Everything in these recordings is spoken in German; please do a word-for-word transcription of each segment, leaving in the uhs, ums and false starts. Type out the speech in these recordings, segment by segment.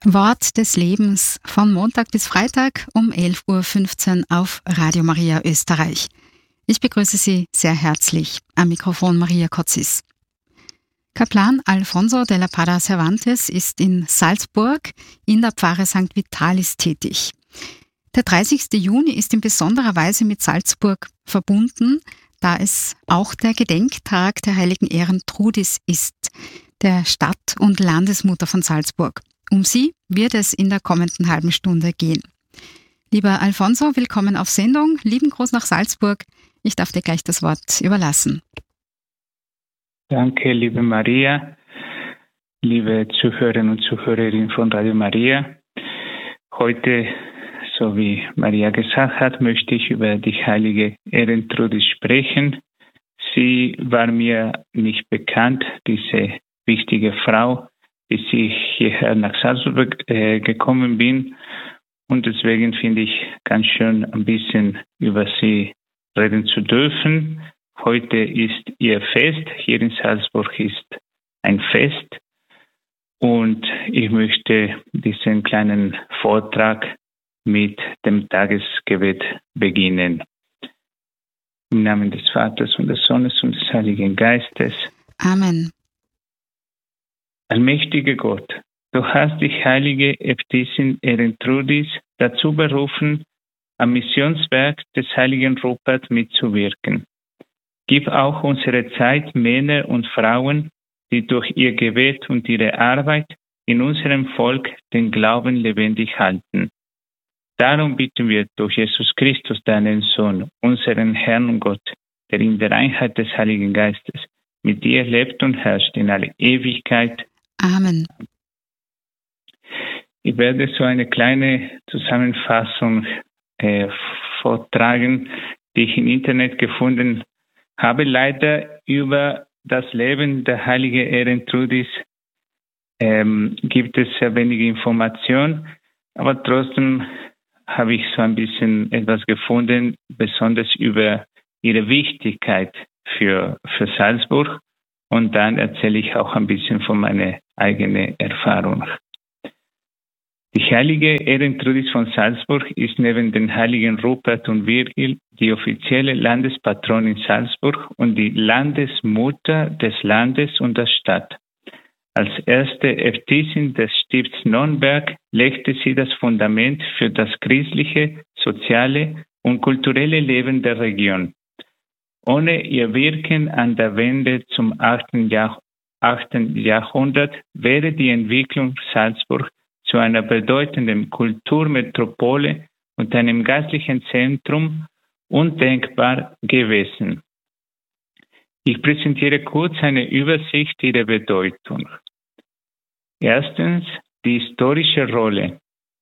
Wort des Lebens von Montag bis Freitag um elf Uhr fünfzehn auf Radio Maria Österreich. Ich begrüße Sie sehr herzlich. Am Mikrofon Maria Kotzis. Kaplan Alfonso de la Parra Cervantes ist in Salzburg in der Pfarre Sankt Vitalis tätig. Der dreißigste Juni ist in besonderer Weise mit Salzburg verbunden, da es auch der Gedenktag der heiligen Ehrentrudis ist, der Stadt- und Landesmutter von Salzburg. Um sie wird es in der kommenden halben Stunde gehen. Lieber Alfonso, willkommen auf Sendung. Lieben Gruß nach Salzburg. Ich darf dir gleich das Wort überlassen. Danke, liebe Maria, liebe Zuhörerinnen und Zuhörerinnen von Radio Maria. Heute, so wie Maria gesagt hat, möchte ich über die heilige Ehrentrudis sprechen. Sie war mir nicht bekannt, diese wichtige Frau, bis ich hierher nach Salzburg äh, gekommen bin. Und deswegen finde ich ganz schön, ein bisschen über sie reden zu dürfen. Heute ist ihr Fest. Hier in Salzburg ist ein Fest. Und ich möchte diesen kleinen Vortrag mit dem Tagesgebet beginnen. Im Namen des Vaters und des Sohnes und des Heiligen Geistes. Amen. Allmächtiger Gott, du hast die heilige Äbtissin Ehrentrudis dazu berufen, am Missionswerk des heiligen Rupert mitzuwirken. Gib auch unsere Zeit Männer und Frauen, die durch ihr Gebet und ihre Arbeit in unserem Volk den Glauben lebendig halten. Darum bitten wir durch Jesus Christus, deinen Sohn, unseren Herrn und Gott, der in der Einheit des Heiligen Geistes mit dir lebt und herrscht in alle Ewigkeit. Amen. Ich werde so eine kleine Zusammenfassung äh, vortragen, die ich im Internet gefunden habe. Leider über das Leben der heiligen Ehrentrudis ähm, gibt es sehr wenige Informationen, aber trotzdem habe ich so ein bisschen etwas gefunden, besonders über ihre Wichtigkeit für, für Salzburg. Und dann erzähle ich auch ein bisschen von meiner eigenen Erfahrung. Die heilige Ehrentrudis von Salzburg ist neben den heiligen Rupert und Virgil die offizielle Landespatronin Salzburg und die Landesmutter des Landes und der Stadt. Als erste Äbtissin des Stifts Nonnberg legte sie das Fundament für das christliche, soziale und kulturelle Leben der Region. Ohne ihr Wirken an der Wende zum achten Jahrhundert wäre die Entwicklung Salzburg zu einer bedeutenden Kulturmetropole und einem geistlichen Zentrum undenkbar gewesen. Ich präsentiere kurz eine Übersicht ihrer Bedeutung. Erstens die historische Rolle.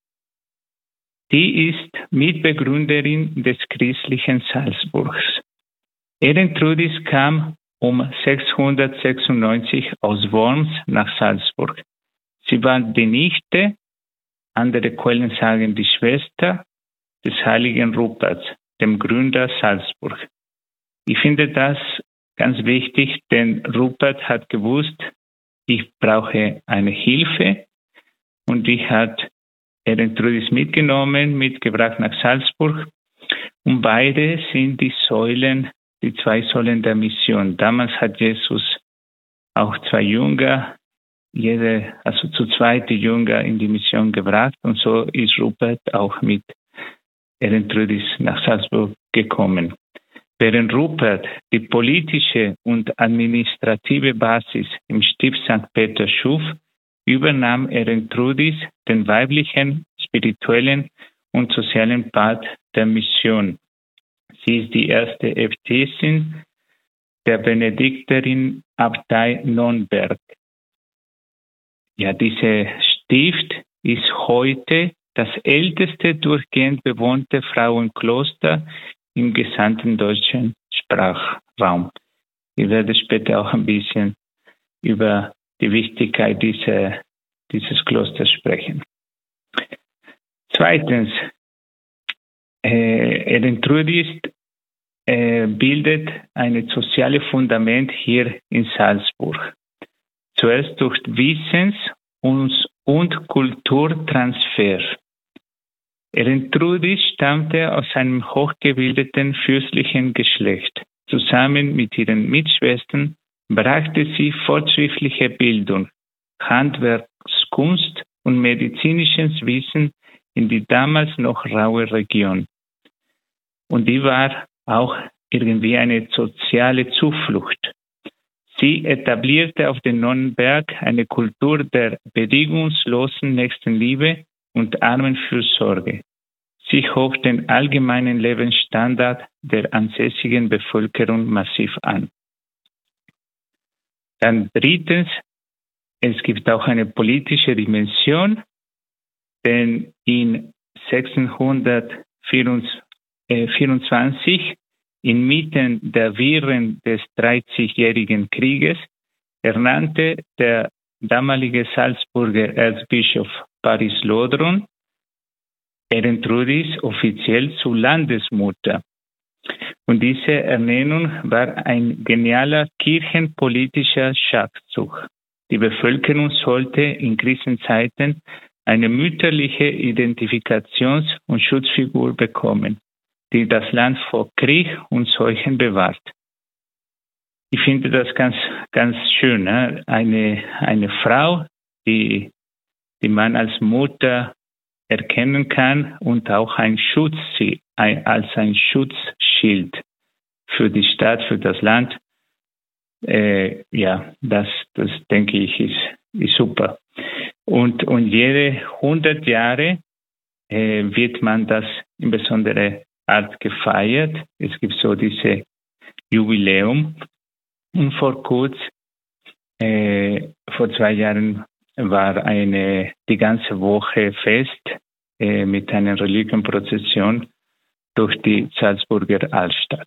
Die ist Mitbegründerin des christlichen Salzburgs. Ehrentrudis kam um sechshundertsechsundneunzig aus Worms nach Salzburg. Sie war die Nichte, andere Quellen sagen die Schwester des heiligen Ruperts, dem Gründer Salzburg. Ich finde das ganz wichtig, denn Rupert hat gewusst, ich brauche eine Hilfe und die hat Ehrentrudis mitgenommen, mitgebracht nach Salzburg und beide sind die Säulen, die zwei Säulen der Mission. Damals hat Jesus auch zwei Jünger, jede, also zu zweit die Jünger in die Mission gebracht und so ist Rupert auch mit Ehrentrudis nach Salzburg gekommen. Während Rupert die politische und administrative Basis im Stift Sankt Peter schuf, übernahm Ehrentrudis den weiblichen, spirituellen und sozialen Part der Mission. Sie ist die erste Äbtissin der Benedikterin-Abtei Nonnberg. Ja, dieser Stift ist heute das älteste durchgehend bewohnte Frauenkloster im gesamten deutschen Sprachraum. Ich werde später auch ein bisschen über die Wichtigkeit dieser, dieses Klosters sprechen. Zweitens, äh, Ehrentrudis äh, bildet ein soziales Fundament hier in Salzburg. Zuerst durch Wissens- und, und Kulturtransfer. Ertrudis stammte aus einem hochgebildeten fürstlichen Geschlecht. Zusammen mit ihren Mitschwestern brachte sie fortschrittliche Bildung, Handwerkskunst und medizinisches Wissen in die damals noch raue Region. Und die war auch irgendwie eine soziale Zuflucht. Sie etablierte auf dem Nonnenberg eine Kultur der bedingungslosen Nächstenliebe und Armenfürsorge. Sie hob den allgemeinen Lebensstandard der ansässigen Bevölkerung massiv an. Dann drittens, es gibt auch eine politische Dimension, denn in sechzehnhundertvierundzwanzig, inmitten der Wirren des Dreißigjährigen Krieges, ernannte der damalige Salzburger Erzbischof Paris Lodron Ertrudis offiziell zur Landesmutter. Und diese Ernennung war ein genialer kirchenpolitischer Schachzug. Die Bevölkerung sollte in Krisenzeiten eine mütterliche Identifikations- und Schutzfigur bekommen, die das Land vor Krieg und Seuchen bewahrt. Ich finde das ganz, ganz schön. Ne? Eine, eine Frau, die, die man als Mutter erkennen kann und auch ein Schutz, ein, als ein Schutzschild für die Stadt, für das Land. Äh, ja, das, das denke ich ist, ist super. Und, und jede hundert Jahre äh, wird man das in besonderer Art gefeiert. Es gibt so diese Jubiläum. Und vor kurz, äh, vor zwei Jahren war eine, die ganze Woche Fest äh, mit einer Reliquienprozession durch die Salzburger Altstadt.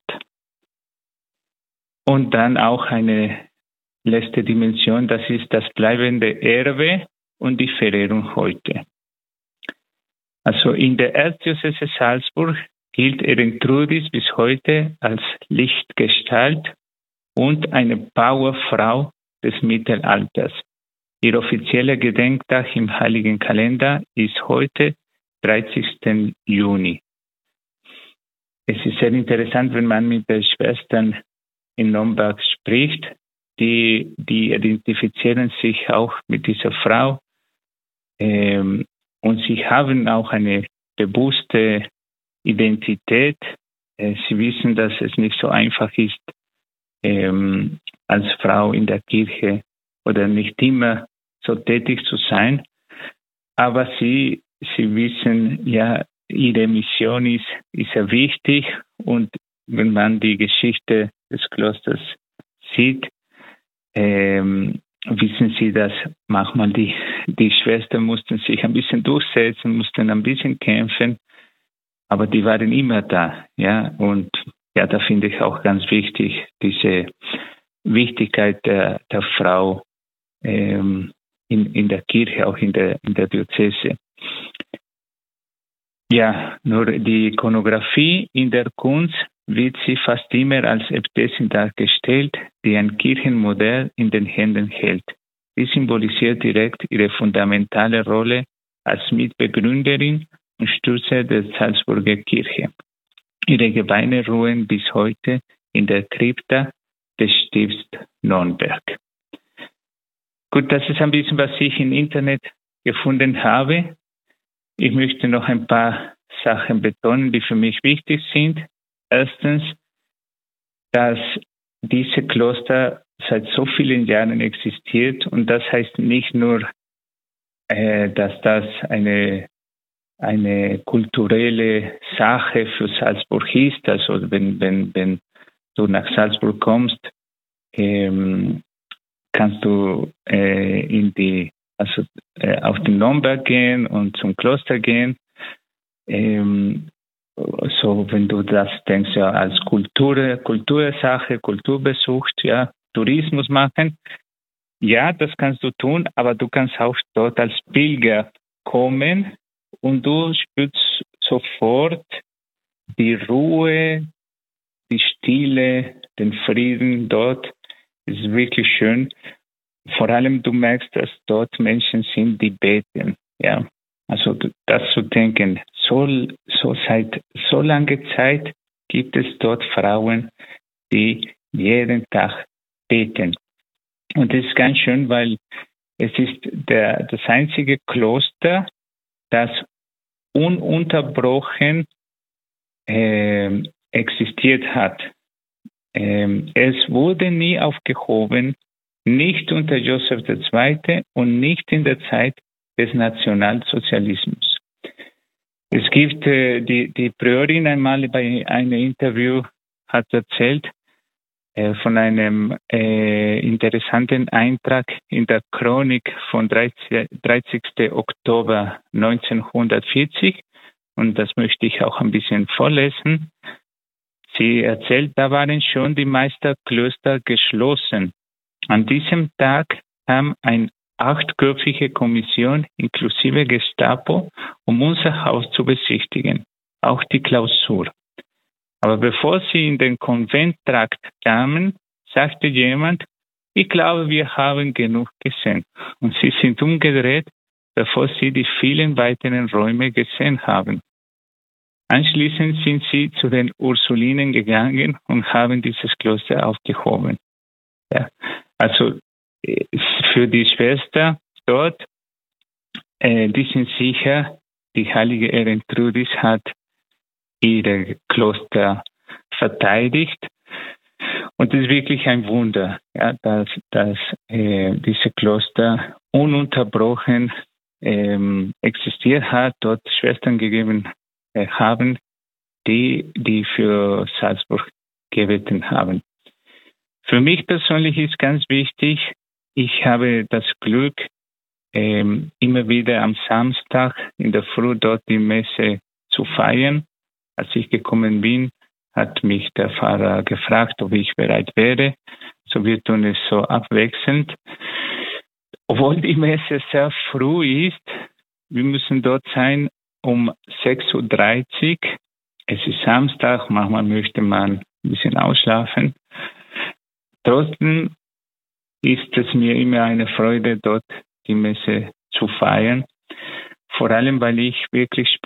Und dann auch eine letzte Dimension, das ist das bleibende Erbe und die Verehrung heute. Also in der Erzdiözese Salzburg gilt Ertrudis bis heute als Lichtgestalt und eine Powerfrau des Mittelalters. Ihr offizieller Gedenktag im Heiligen Kalender ist heute dreißigsten Juni. Es ist sehr interessant, wenn man mit den Schwestern in Nonnenberg spricht, die, die identifizieren sich auch mit dieser Frau ähm, und sie haben auch eine bewusste Identität. Äh, sie wissen, dass es nicht so einfach ist, ähm, als Frau in der Kirche oder nicht immer so tätig zu sein. Aber sie, sie wissen, ja, ihre Mission ist, ist sehr wichtig. Und wenn man die Geschichte des Klosters sieht, ähm, wissen sie, dass manchmal die, die Schwestern mussten sich ein bisschen durchsetzen, mussten ein bisschen kämpfen, aber die waren immer da, ja. Und ja, da finde ich auch ganz wichtig diese Wichtigkeit der, der Frau ähm, in, in der Kirche, auch in der, in der Diözese. Ja, nur die Ikonografie in der Kunst wird sie fast immer als Äbtissin dargestellt, die ein Kirchenmodell in den Händen hält. Sie symbolisiert direkt ihre fundamentale Rolle als Mitbegründerin und Stütze der Salzburger Kirche. Ihre Gebeine ruhen bis heute in der Krypta des Stifts Nonnenberg. Gut, das ist ein bisschen, was ich im Internet gefunden habe. Ich möchte noch ein paar Sachen betonen, die für mich wichtig sind. Erstens, dass diese Kloster seit so vielen Jahren existiert und das heißt nicht nur, äh, dass das eine, eine kulturelle Sache für Salzburg ist. Also wenn, wenn, wenn du nach Salzburg kommst, ähm, kannst du äh, in die, also äh, auf den Nonnenberg gehen und zum Kloster gehen. Ähm, so, wenn du das denkst, ja, als Kultur, Kultursache, Kulturbesuch, ja, Tourismus machen, ja, das kannst du tun, aber du kannst auch dort als Pilger kommen und du spürst sofort die Ruhe, die Stille, den Frieden dort. Es ist wirklich schön. vor allem du merkst, dass dort Menschen sind, die beten. Ja, also das zu denken, so, so seit so langer Zeit gibt es dort Frauen, die jeden Tag beten. Und das ist ganz schön, weil es ist der, das einzige Kloster, das ununterbrochen äh, existiert hat. Ähm, es wurde nie aufgehoben, nicht unter Joseph der Zweite und nicht in der Zeit des Nationalsozialismus. Es gibt, äh, die, die Priorin einmal bei einem Interview hat erzählt äh, von einem äh, interessanten Eintrag in der Chronik von dreißigsten Oktober neunzehnhundertvierzig, und das möchte ich auch ein bisschen vorlesen. Sie erzählt, da waren schon die meisten Klöster geschlossen. An diesem Tag kam eine achtköpfige Kommission inklusive Gestapo, um unser Haus zu besichtigen, auch die Klausur. Aber bevor sie in den Konventtrakt kamen, sagte jemand, ich glaube, wir haben genug gesehen. Und sie sind umgedreht, bevor sie die vielen weiteren Räume gesehen haben. Anschließend sind sie zu den Ursulinen gegangen und haben dieses Kloster aufgehoben. Ja, also für die Schwester dort, äh, die sind sicher, die heilige Ertrudis hat ihre Kloster verteidigt. Und es ist wirklich ein Wunder, ja, dass, dass äh, diese Kloster ununterbrochen ähm, existiert hat, dort Schwestern gegeben äh, haben, die, die für Salzburg gebeten haben. Für mich persönlich ist ganz wichtig, ich habe das Glück, ähm, immer wieder am Samstag in der Früh dort die Messe zu feiern. Als ich gekommen bin, hat mich der Pfarrer gefragt, ob ich bereit wäre. So wir tun es so abwechselnd. Obwohl die Messe sehr früh ist, wir müssen dort sein um sechs Uhr dreißig. Es ist Samstag, manchmal möchte man ein bisschen ausschlafen. Trotzdem ist es mir immer eine Freude, dort die Messe zu feiern. Vor allem, weil ich wirklich